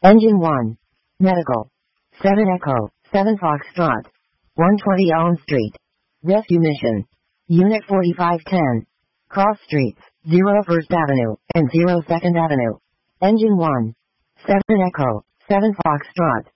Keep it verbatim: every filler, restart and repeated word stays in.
Engine one. Medical. seven Echo, seven Foxtrot. one twenty Elm Street. Rescue Mission. Unit forty-five ten. Cross Streets, zero First Avenue, and zero Second Avenue. Engine one. seven Echo, seven Foxtrot.